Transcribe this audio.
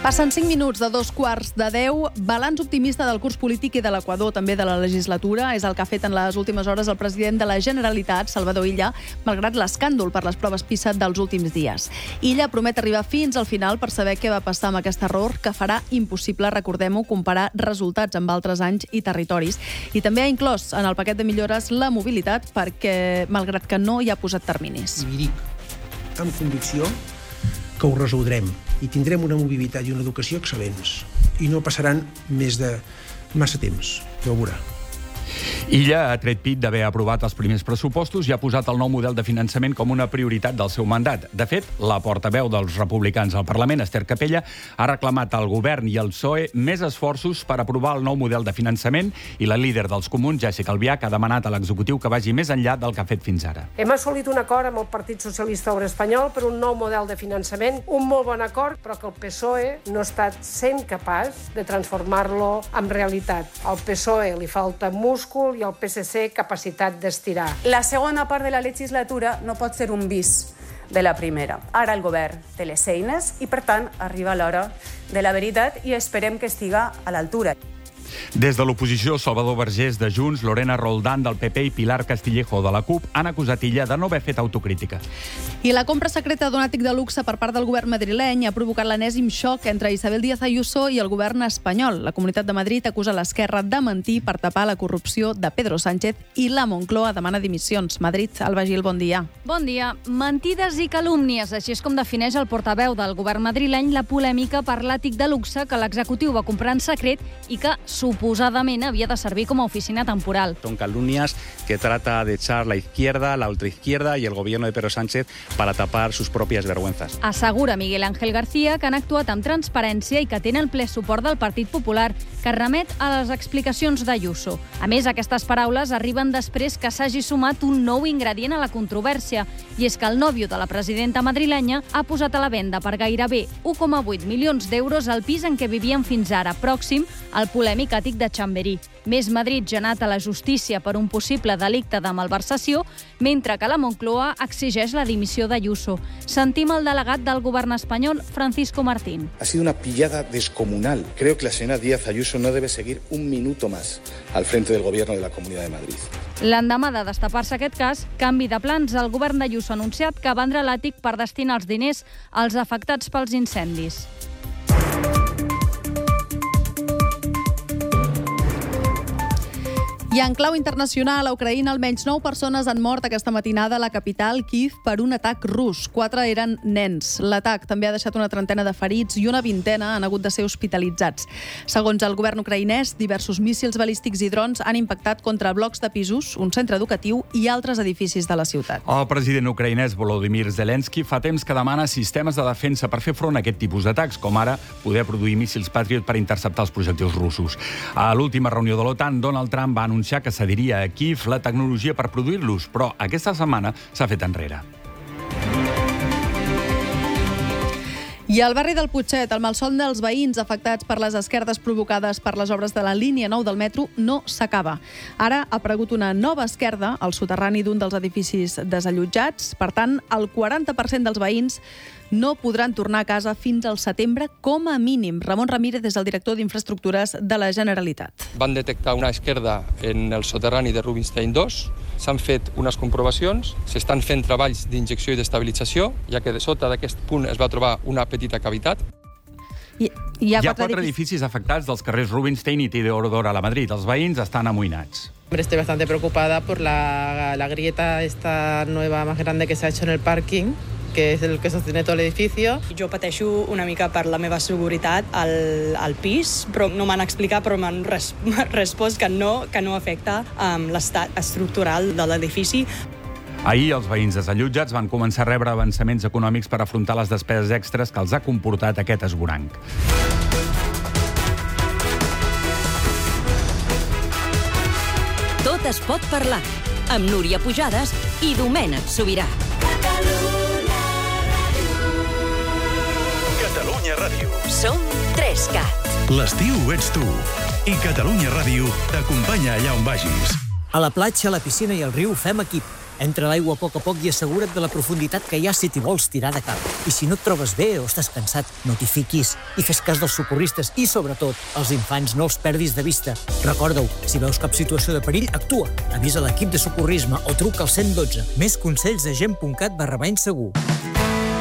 Passen 5 minuts de 2:15. Balanç optimista del curs polític i de l'Equador, també de la legislatura. És el que ha fet en les últimes hores el president de la Generalitat, Salvador Illa, malgrat l'escàndol per les proves PISA dels últims dies. Illa promet arribar fins al final per saber què va passar amb aquest error, que farà impossible, recordem-ho, comparar resultats amb altres anys i territoris. I també ha inclòs en el paquet de millores la mobilitat, perquè, malgrat que no hi ha posat terminis. I dic amb convicció que ho resoldrem i tindrem una mobilitat i una educació excel·lents. I no passaran més de massa temps, ja ho veurà. Illa ha tret pit d'haver aprovat els primers pressupostos i ha posat el nou model de finançament com una prioritat del seu mandat. De fet, la portaveu dels republicans al Parlament, Esther Capella, ha reclamat al govern i al PSOE més esforços per aprovar el nou model de finançament i la líder dels comuns, Jéssica Albiach, ha demanat a l'executiu que vagi més enllà del que ha fet fins ara. Hem assolit un acord amb el Partit Socialista Obrer Espanyol per un nou model de finançament, un molt bon acord, però que el PSOE no ha estat sent capaç de transformar-lo en realitat. Al PSOE li falta múscul i al PSC capacitat d'estirar. La segona part de la legislatura no pot ser un bis de la primera. Ara el govern té les eines i, per tant, arriba l'hora de la veritat i esperem que estiga a l'altura. Des de l'oposició, Salvador Vergés de Junts, Lorena Roldán del PP i Pilar Castillejo de la CUP han acusat Illa de no haver fet autocrítica. I la compra secreta d'un àtic de luxe per part del govern madrileny ha provocat l'enèsim xoc entre Isabel Díaz Ayuso i el govern espanyol. La Comunitat de Madrid acusa l'esquerra de mentir per tapar la corrupció de Pedro Sánchez i la Moncloa demana dimissions. Madrid, Alba Gil, bon dia. Bon dia. Mentides i calúmnies, així és com defineix el portaveu del govern madrileny la polèmica per l'àtic de luxe que l'executiu va comprar en secret i que suposadament havia de servir com a oficina temporal. Son calumnias que trata de echar la izquierda, la ultraizquierda y el gobierno de Pedro Sánchez para tapar sus propias vergüenzas. Assegura Miguel Ángel García que han actuat amb transparència i que tenen ple suport del Partit Popular, que remet a les explicacions d'Ayuso. A més, aquestes paraules arriben després que s'hagi sumat un nou ingredient a la controvèrsia, i és que el nòvio de la presidenta madrilenya ha posat a la venda per gairebé 1,8 milions d'euros el pis en què vivien fins ara, pròxim al polèmic àtic de Chamberí. Més Madrid ja ha anat a la justícia per un possible delicte de malversació, mentre que la Moncloa exigeix la dimissió d'Ayuso. Sentim el delegat del govern espanyol, Francisco Martín. Ha sido una pillada descomunal. Creo que la señora Díaz Ayuso no debe seguir un minuto más al frente del gobierno de la Comunidad de Madrid. L'endemà de destapar-se aquest cas, canvi de plans, el govern d'Ayuso ha anunciat que vendrà l'àtic per destinar els diners als afectats pels incendis. I en clau internacional, a Ucraïna, almenys 9 persones han mort aquesta matinada a la capital, Kyiv, per un atac rus. 4 eren nens. L'atac també ha deixat una trentena de ferits i una vintena han hagut de ser hospitalitzats. Segons el govern ucraïnès, diversos míssils balístics i drons han impactat contra blocs de pisos, un centre educatiu i altres edificis de la ciutat. El president ucraïnès Volodymyr Zelensky fa temps que demana sistemes de defensa per fer front a aquest tipus d'atacs, com ara poder produir míssils Patriot per interceptar els projectils russos. A l'última reunió de l'OTAN, Donald Trump va anunciar que cediria a Kyiv la tecnologia per produir-los, però aquesta setmana s'ha fet enrere. I al barri del Putxet, el malson dels veïns afectats per les esquerdes provocades per les obres de la línia 9 del metro no s'acaba. Ara ha aparegut una nova esquerda al soterrani d'un dels edificis desallotjats. Per tant, el 40% dels veïns no podran tornar a casa fins al setembre com a mínim. Ramon Ramírez és el director d'Infraestructures de la Generalitat. Van detectar una esquerda en el soterrani de Rubinstein 2, s'han fet unes comprovacions, s'estan fent treballs d'injecció i d'estabilització, ja que de sota d'aquest punt es va trobar una petita cavitat. Hi ha 4 edificis afectats dels carrers Rubinstein i Teodoro a la Madrid. Els veïns estan amoïnats. Estoy bastante preocupada por la grieta esta nueva más grande que se ha hecho en el parking, que és el que sostiene tot l'edifici. Jo pateixo una mica per la meva seguretat al pis, però no m'han explicat, però m'han respost que no afecta l'estat estructural de l'edifici. Ahir els veïns desallotjats van començar a rebre avançaments econòmics per afrontar les despeses extres que els ha comportat aquest esvoranc. Tot es pot parlar, amb Núria Pujades i Domènec Sobirà. Catalunya Ràdio. Som 3CAT. L'estiu ets tu. I Catalunya Ràdio t'acompanya allà on vagis. A la platja, a la piscina i al riu fem equip. Entra a l'aigua a poc i assegura't de la profunditat que hi ha si t'hi vols tirar de cap. I si no et trobes bé o estàs cansat, no t'hi fiquis i fes cas dels socorristes i, sobretot, els infants no els perdis de vista. Recorda-ho, si veus cap situació de perill, actua. Avisa l'equip de socorrisme o truca al 112. Més consells a gent.cat/bany segur.